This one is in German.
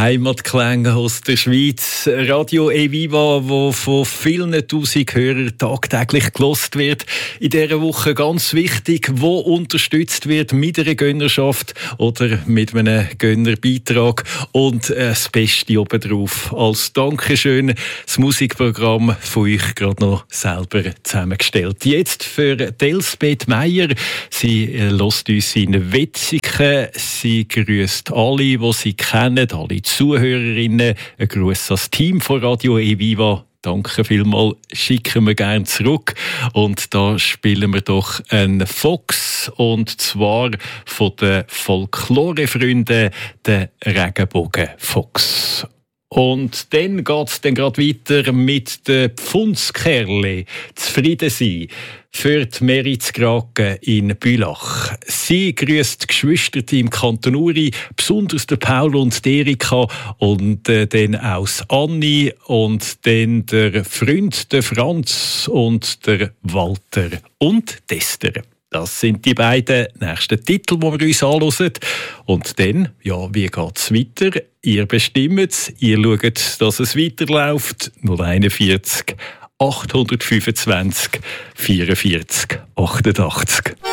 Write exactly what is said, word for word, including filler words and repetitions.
Heimatklänge aus der Schweiz. Radio E-Viva, wo von vielen tausend Hörern tagtäglich gelost wird. In dieser Woche ganz wichtig, wo unterstützt wird mit einer Gönnerschaft oder mit einem Gönnerbeitrag. Und das Beste obendrauf. Als Dankeschön das Musikprogramm von euch gerade noch selber zusammengestellt. Jetzt für Elsbeth Meyer. Sie hört uns in Wetzikon. Sie grüßt alle, die sie kennen, alle Zuhörerinnen. Ein Gruß ans Team von Radio E-Viva. Danke vielmals, schicken wir gerne zurück. Und da spielen wir doch einen Fox, und zwar von den Folklorefreunden, den Regenbogenfox. Und dann geht es dann gerade weiter mit den Pfundskerle. Zufrieden sein. Für die Meritz Grake in Bülach. Sie grüßt die Geschwister im Kanton Uri, besonders der Paul und die Erika, und äh, dann aus Anni und dann der Freund, der Franz und der Walter und Dester. Das sind die beiden nächsten Titel, die wir uns anschauen. Und dann, ja, wie geht es weiter? Ihr bestimmt es, ihr schaut, dass es weiterläuft. null einundvierzig achthundertfünfundzwanzig vierundvierzig achtundachtzig.